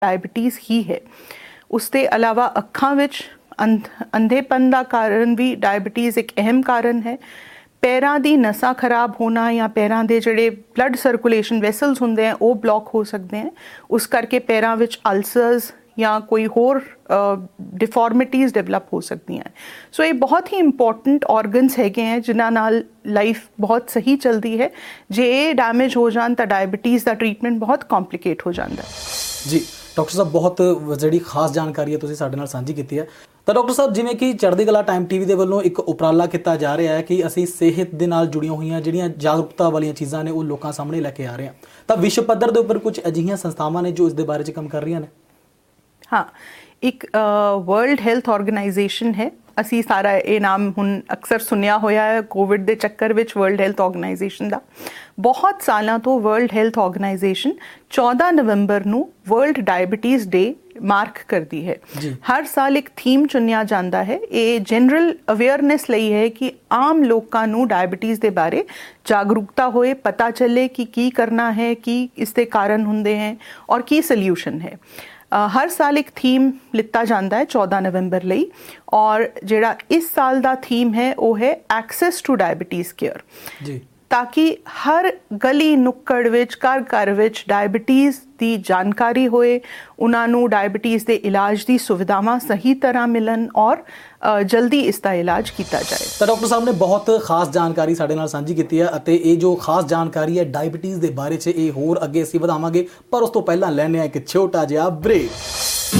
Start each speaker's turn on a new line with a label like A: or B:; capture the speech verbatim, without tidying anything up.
A: Diabetes ਹੀ ਹੈ। ਉਸ ਤੋਂ ਇਲਾਵਾ ਅੱਖਾਂ ਵਿੱਚ ਅੰਧ ਅੰਧੇਪਨ ਦਾ ਕਾਰਨ ਵੀ ਡਾਇਬਟੀਜ਼ ਇੱਕ ਅਹਿਮ ਕਾਰਨ ਹੈ। ਪੈਰਾਂ ਦੀ ਨਸਾਂ ਖਰਾਬ ਹੋਣਾ ਜਾਂ ਪੈਰਾਂ ਦੇ ਜਿਹੜੇ ਬਲੱਡ ਸਰਕੂਲੇਸ਼ਨ ਵੈਸਲਸ ਹੁੰਦੇ ਆ ਉਹ ਬਲੌਕ ਹੋ ਸਕਦੇ ਹੈ। ਉਸ ਕਰਕੇ ਪੈਰਾਂ ਵਿੱਚ ਅਲਸਰਸ ਜਾਂ ਕੋਈ ਹੋਰ ਡਿਫਾਰਮਿਟੀਜ਼ ਡਿਵੈਲਪ ਹੋ ਸਕਦੀਆਂ। ਸੋ ਇਹ ਬਹੁਤ ਹੀ ਇੰਪੋਰਟੈਂਟ ਔਰਗਨਸ ਹੈਗੇ ਹੈ ਜਿਨ੍ਹਾਂ ਨਾਲ ਲਾਈਫ ਬਹੁਤ ਸਹੀ ਚੱਲਦੀ ਹੈ। ਜੇ ਇਹ ਡੈਮੇਜ ਹੋ ਜਾਣ ਤਾਂ ਡਾਇਬਟੀਜ਼ ਦਾ ਟ੍ਰੀਟਮੈਂਟ ਬਹੁਤ ਕੰਪਲੀਕੇਟ ਹੋ ਜਾਂਦਾ
B: ਜੀ। ਡਾਕਟਰ ਸਾਹਿਬ ਬਹੁਤ ਜਿਹੜੀ ਖਾਸ ਜਾਣਕਾਰੀ ਹੈ ਤੁਸੀਂ ਸਾਡੇ ਨਾਲ ਸਾਂਝੀ ਕੀਤੀ ਹੈ। ਤਾਂ ਡਾਕਟਰ ਸਾਹਿਬ ਜਿਵੇਂ ਕਿ ਚੜ੍ਹਦੀ ਕਲਾ ਟਾਈਮ ਟੀ ਵੀ ਦੇ ਵੱਲੋਂ ਇੱਕ ਉਪਰਾਲਾ ਕੀਤਾ ਜਾ ਰਿਹਾ ਹੈ ਕਿ ਅਸੀਂ ਸਿਹਤ ਦੇ ਨਾਲ ਜੁੜੀਆਂ ਹੋਈਆਂ ਜਿਹੜੀਆਂ ਜਾਗਰੂਕਤਾ ਵਾਲੀਆਂ ਚੀਜ਼ਾਂ ਨੇ ਉਹ ਲੋਕਾਂ ਸਾਹਮਣੇ ਲੈ ਕੇ ਆ ਰਹੇ ਹਾਂ। ਤਾਂ ਵਿਸ਼ਵ ਪੱਧਰ ਦੇ ਉੱਪਰ ਕੁਝ ਅਜਿਹੀਆਂ ਸੰਸਥਾਵਾਂ ਨੇ ਜੋ ਇਸ ਦੇ ਬਾਰੇ 'ਚ ਕੰਮ ਕਰ ਰਹੀਆਂ ਨੇ।
A: ਹਾਂ, ਇੱਕ ਵਰਲਡ ਹੈਲਥ ਆਰਗੇਨਾਈਜੇਸ਼ਨ ਹੈ। ਅਸੀਂ ਸਾਰਾ ਇਹ ਨਾਮ ਹੁਣ ਅਕਸਰ ਸੁਣਿਆ ਹੋਇਆ ਹੈ ਕੋਵਿਡ ਦੇ ਚੱਕਰ ਵਿੱਚ ਵਰਲਡ ਹੈਲਥ ਆਰਗੇਨਾਈਜੇਸ਼ਨ ਦਾ। ਬਹੁਤ ਸਾਲਾਂ ਤੋਂ ਵਰਲਡ ਹੈਲਥ ਆਰਗੇਨਾਈਜੇਸ਼ਨ ਚੌਦਾਂ ਨਵੰਬਰ ਨੂੰ ਵਰਲਡ ਡਾਇਬਟੀਜ਼ ਡੇ ਮਾਰਕ ਕਰਦੀ ਹੈ। ਹਰ ਸਾਲ ਇੱਕ ਥੀਮ ਚੁਣਿਆ ਜਾਂਦਾ ਹੈ। ਇਹ ਜਨਰਲ ਅਵੇਅਰਨੈਸ ਲਈ ਹੈ ਕਿ ਆਮ ਲੋਕਾਂ ਨੂੰ ਡਾਇਬਟੀਜ਼ ਦੇ ਬਾਰੇ ਜਾਗਰੂਕਤਾ ਹੋਏ, ਪਤਾ ਚੱਲੇ ਕਿ ਕੀ ਕਰਨਾ ਹੈ, ਕੀ ਇਸ ਦੇ ਕਾਰਨ ਹੁੰਦੇ ਹੈ ਔਰ ਕੀ ਸੋਲਿਊਸ਼ਨ ਹੈ। ਹਰ ਸਾਲ ਇੱਕ ਥੀਮ ਲਿੱਤਾ ਜਾਂਦਾ ਹੈ ਚੌਦਾਂ ਨਵੰਬਰ ਲਈ ਔਰ ਜਿਹੜਾ ਇਸ ਸਾਲ ਦਾ ਥੀਮ ਹੈ ਉਹ ਹੈ ਐਕਸੈਸ ਟੂ ਡਾਇਬਟੀਜ਼ ਕੇਅਰ। ਜੀ, ਤਾਂ ਕਿ ਹਰ ਗਲੀ ਨੁੱਕੜ ਵਿੱਚ ਘਰ ਘਰ ਵਿੱਚ ਡਾਇਬਟੀਜ਼ ਦੀ ਜਾਣਕਾਰੀ ਹੋਏ, ਉਹਨਾਂ ਨੂੰ ਡਾਇਬਟੀਜ਼ ਦੇ ਇਲਾਜ ਦੀ ਸੁਵਿਧਾਵਾਂ ਸਹੀ ਤਰ੍ਹਾਂ ਮਿਲਣ ਔਰ ਜਲਦੀ ਇਸ ਦਾ ਇਲਾਜ ਕੀਤਾ ਜਾਏ।
B: ਤਾਂ ਡਾਕਟਰ ਸਾਹਿਬ ਨੇ ਬਹੁਤ ਖਾਸ ਜਾਣਕਾਰੀ ਸਾਡੇ ਨਾਲ ਸਾਂਝੀ ਕੀਤੀ ਹੈ ਅਤੇ ਇਹ ਜੋ ਖਾਸ ਜਾਣਕਾਰੀ ਹੈ ਡਾਇਬਟੀਜ਼ ਦੇ ਬਾਰੇ 'ਚ ਇਹ ਹੋਰ ਅੱਗੇ ਅਸੀਂ ਵਧਾਵਾਂਗੇ, ਪਰ ਉਸ ਤੋਂ ਪਹਿਲਾਂ ਲੈਂਦੇ ਹਾਂ ਇੱਕ ਛੋਟਾ ਜਿਹਾ ਬ੍ਰੇਕ।